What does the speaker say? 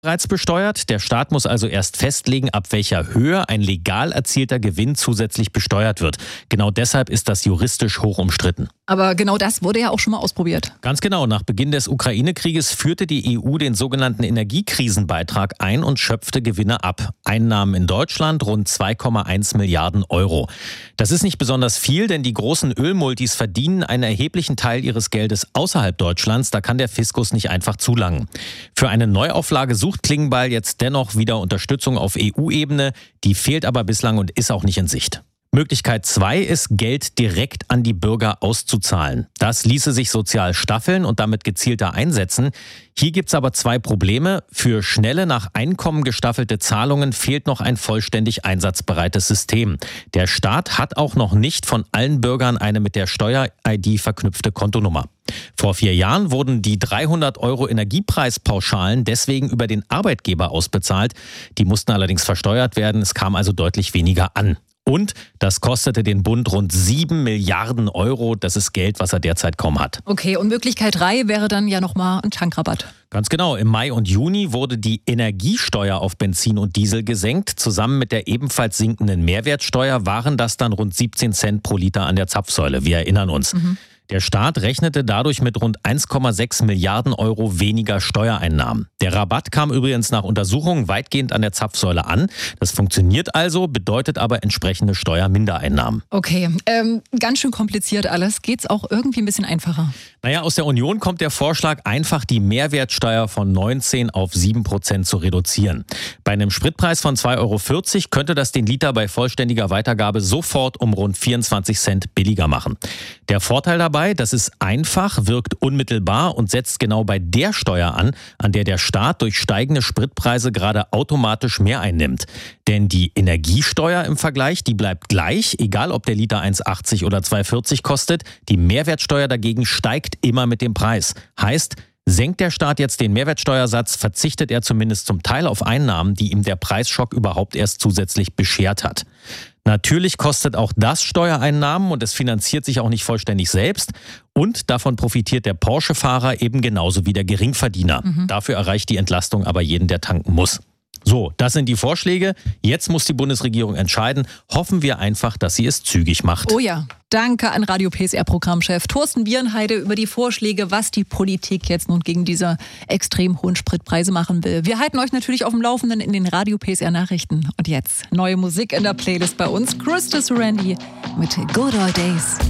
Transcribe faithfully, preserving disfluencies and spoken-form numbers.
bereits besteuert. Der Staat muss also erst festlegen, ab welcher Höhe ein legal erzielter Gewinn zusätzlich besteuert wird. Genau deshalb ist das juristisch hoch umstritten. Aber genau das wurde ja auch schon mal ausprobiert. Ganz genau. Nach Beginn des Ukraine-Krieges führte die E U den sogenannten Energiekrisenbeitrag ein und schöpfte Gewinne ab. Einnahmen in Deutschland rund zwei Komma eins Milliarden Euro. Das ist nicht besonders viel, denn die großen Ölmultis verdienen einen erheblichen Teil ihres Geldes außerhalb Deutschlands. Da kann der Fiskus nicht einfach zulangen. Für eine Neuauflage sucht Klingbeil jetzt dennoch wieder Unterstützung auf E U-Ebene. Die fehlt aber bislang und ist auch nicht in Sicht. Möglichkeit zwei ist, Geld direkt an die Bürger auszuzahlen. Das ließe sich sozial staffeln und damit gezielter einsetzen. Hier gibt's aber zwei Probleme. Für schnelle, nach Einkommen gestaffelte Zahlungen fehlt noch ein vollständig einsatzbereites System. Der Staat hat auch noch nicht von allen Bürgern eine mit der Steuer-I D verknüpfte Kontonummer. Vor vier Jahren wurden die dreihundert Euro Energiepreispauschalen deswegen über den Arbeitgeber ausbezahlt. Die mussten allerdings versteuert werden. Es kam also deutlich weniger an. Und das kostete den Bund rund sieben Milliarden Euro. Das ist Geld, was er derzeit kaum hat. Okay, und Möglichkeit drei wäre dann ja nochmal ein Tankrabatt. Ganz genau. Im Mai und Juni wurde die Energiesteuer auf Benzin und Diesel gesenkt. Zusammen mit der ebenfalls sinkenden Mehrwertsteuer waren das dann rund siebzehn Cent pro Liter an der Zapfsäule. Wir erinnern uns. Mhm. Der Staat rechnete dadurch mit rund eins Komma sechs Milliarden Euro weniger Steuereinnahmen. Der Rabatt kam übrigens nach Untersuchungen weitgehend an der Zapfsäule an. Das funktioniert also, bedeutet aber entsprechende Steuermindereinnahmen. Okay, ähm, ganz schön kompliziert alles. Geht's auch irgendwie ein bisschen einfacher? Naja, aus der Union kommt der Vorschlag, einfach die Mehrwertsteuer von neunzehn auf sieben Prozent zu reduzieren. Bei einem Spritpreis von zwei Euro vierzig könnte das den Liter bei vollständiger Weitergabe sofort um rund vierundzwanzig Cent billiger machen. Der Vorteil dabei: Das ist einfach, wirkt unmittelbar und setzt genau bei der Steuer an, an der der Staat durch steigende Spritpreise gerade automatisch mehr einnimmt. Denn die Energiesteuer im Vergleich, die bleibt gleich, egal ob der Liter eins achtzig oder zwei vierzig kostet. Die Mehrwertsteuer dagegen steigt immer mit dem Preis. Heißt, senkt der Staat jetzt den Mehrwertsteuersatz, verzichtet er zumindest zum Teil auf Einnahmen, die ihm der Preisschock überhaupt erst zusätzlich beschert hat. Natürlich kostet auch das Steuereinnahmen und es finanziert sich auch nicht vollständig selbst. Und davon profitiert der Porsche-Fahrer eben genauso wie der Geringverdiener. Mhm. Dafür erreicht die Entlastung aber jeden, der tanken muss. So, das sind die Vorschläge. Jetzt muss die Bundesregierung entscheiden. Hoffen wir einfach, dass sie es zügig macht. Oh ja, danke an Radio P S R-Programmchef Thorsten Bierenheide über die Vorschläge, was die Politik jetzt nun gegen diese extrem hohen Spritpreise machen will. Wir halten euch natürlich auf dem Laufenden in den Radio P S R-Nachrichten. Und jetzt neue Musik in der Playlist bei uns. Christus Randy mit Good Old Days.